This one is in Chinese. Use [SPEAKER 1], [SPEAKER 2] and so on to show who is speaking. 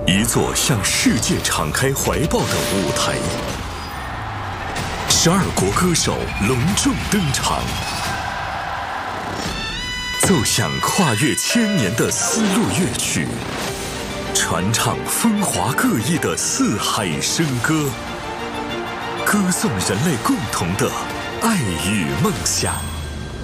[SPEAKER 1] 一座向世界敞开怀抱的舞台。12国歌手隆重登场，奏响跨越千年的丝路乐曲，传唱风华各异的四海笙歌，歌颂人类共同的爱与梦想。